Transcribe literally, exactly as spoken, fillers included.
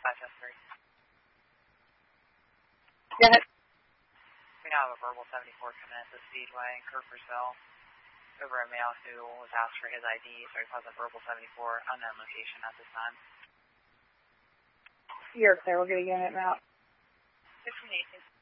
five seven three. Go ahead. We now have a verbal seventy-four coming in at the Speedway in Coopersville over a male who was asked for his I D, so he calls a verbal seventy-four, unknown location at this time. You're clear. We'll get a unit out. fifteen eighteen.